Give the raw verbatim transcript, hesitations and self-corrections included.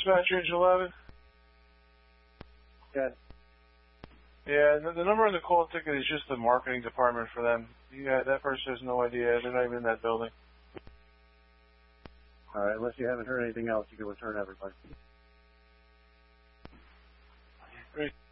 Dispatcher Engine eleven. Good. Yeah, the, the number on the call ticket is just the marketing department for them. Yeah, that person has no idea. They're not even in that building. All right, unless you haven't heard anything else, you can return everybody. Great.